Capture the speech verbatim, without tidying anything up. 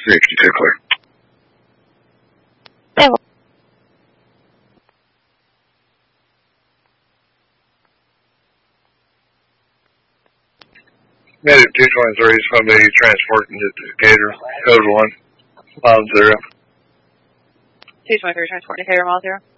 sixty-two clear. Yeah. Native two twenty-three is going to be transporting to Decatur, code one, mile zero. two twenty-three transporting Decatur, mile zero.